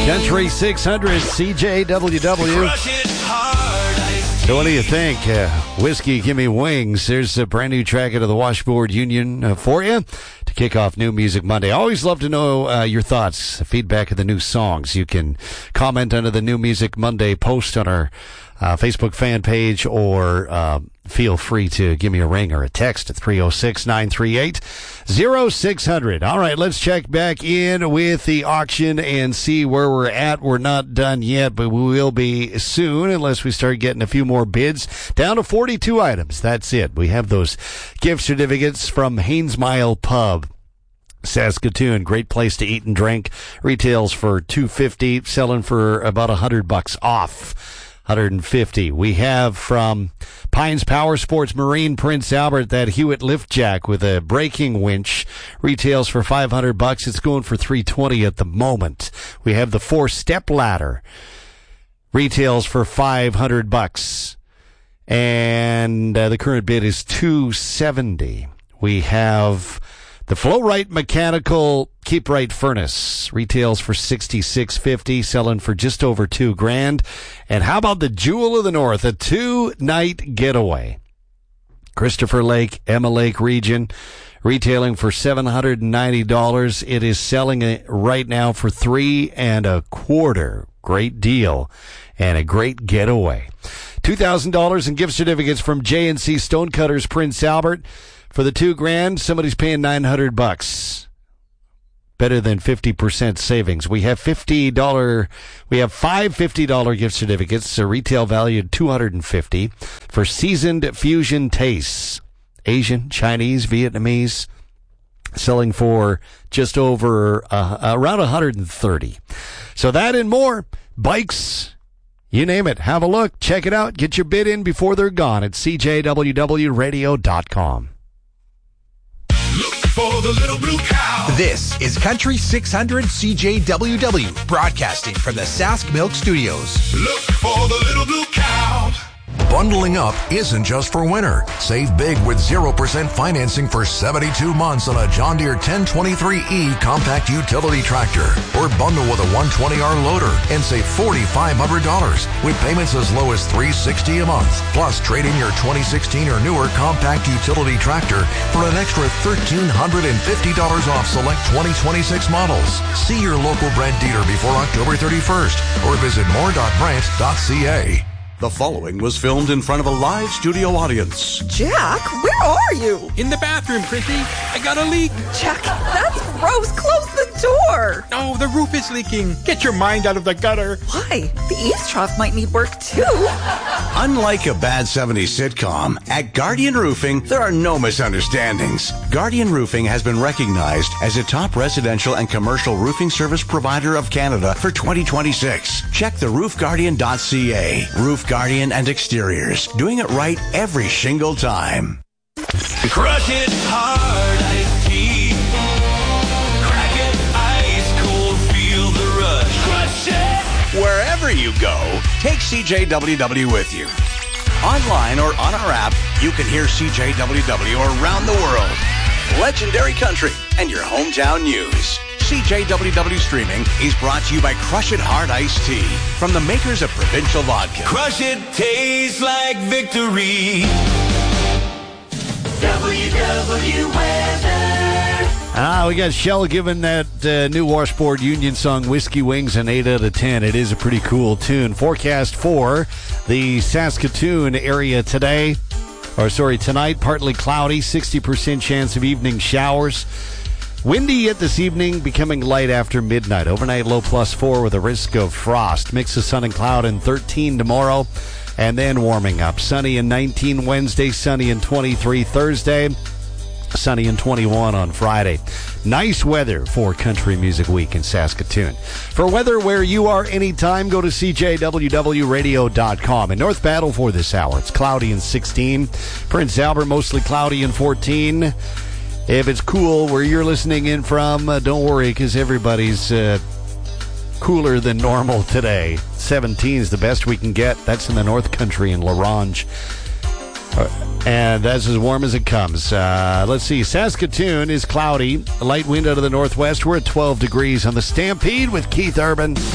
Country 600 CJWW. So what do you think? Whiskey, Give Me Wings. There's a brand new track out of the Washboard Union for you to kick off New Music Monday. I always love to know your thoughts, feedback of the new songs. You can comment under the New Music Monday post on our Facebook fan page, or feel free to give me a ring or a text at 306-938-0600. All right, let's check back in with the auction and see where we're at. We're not done yet, but we will be soon unless we start getting a few more bids. Down to 42 items. That's it. We have those gift certificates from Haynes Mile Pub, Saskatoon. Great place to eat and drink. Retails for $250, selling for about $100 off. 150. We have from Pines Power Sports Marine Prince Albert that Hewitt lift jack with a braking winch. Retails for $500. It's going for $320 at the moment. We have the 4-step ladder. Retails for $500. And the current bid is $270. We have the Flow-Right Mechanical Keep Right Furnace. Retails for $66.50, selling for just over $2,000. And how about the Jewel of the North, a 2-night getaway? Christopher Lake, Emma Lake region, retailing for $790. It is selling it right now for $325. Great deal and a great getaway. $2,000 in gift certificates from J&C Stonecutters Prince Albert. For the $2,000, somebody's paying $900. Better than 50% savings. We have five $50 gift certificates, a retail value of $250 for Seasoned Fusion Tastes. Asian, Chinese, Vietnamese, selling for just over around $130. So that and more. Bikes, you name it. Have a look. Check it out. Get your bid in before they're gone at CJWWRadio.com. For the little blue cow. This is Country 600 CJWW, broadcasting from the Sask Milk Studios. Look for the little blue cow. Bundling up isn't just for winter. Save big with 0% financing for 72 months on a John Deere 1023E compact utility tractor. Or bundle with a 120R loader and save $4,500 with payments as low as $360 a month. Plus, trade in your 2016 or newer compact utility tractor for an extra $1,350 off select 2026 models. See your local Brent dealer before October 31st or visit more.brent.ca. The following was filmed in front of a live studio audience. Jack, where are you? In the bathroom, Chrissy. I got a leak. Jack, that's gross. Close the door. Oh, the roof is leaking. Get your mind out of the gutter. Why? The eaves trough might need work, too. Unlike a bad 70s sitcom, at Guardian Roofing, there are no misunderstandings. Guardian Roofing has been recognized as a top residential and commercial roofing service provider of Canada for 2026. Check the roofguardian.ca. Roof Guardian and Exteriors. Doing it right every shingle time. Crush it hard, iced tea. Crack it ice cold, feel the rush. Crush it! Wherever you go, take CJWW with you. Online or on our app, you can hear CJWW around the world. Legendary country and your hometown news. CJWW Streaming is brought to you by Crush It Hard Iced Tea from the makers of Provincial Vodka. Crush it, tastes like victory. WW weather. We got Shell giving that new Washboard Union song Whiskey Wings an 8 out of 10. It is a pretty cool tune. Forecast for the Saskatoon area tonight, partly cloudy, 60% chance of evening showers. Windy yet this evening, becoming light after midnight. Overnight low +4 with a risk of frost. Mix of sun and cloud and 13 tomorrow, and then warming up. Sunny and 19 Wednesday, sunny and 23 Thursday, sunny and 21 on Friday. Nice weather for Country Music Week in Saskatoon. For weather where you are anytime, go to CJWWRadio.com. In North Battle for this hour, it's cloudy and 16. Prince Albert, mostly cloudy and 14. If it's cool where you're listening in from, don't worry, because everybody's cooler than normal today. 17 is the best we can get. That's in the North Country in La Ronge. And that's as warm as it comes. Let's see. Saskatoon is cloudy. A light wind out of the northwest. We're at 12 degrees on the Stampede with Keith Urban.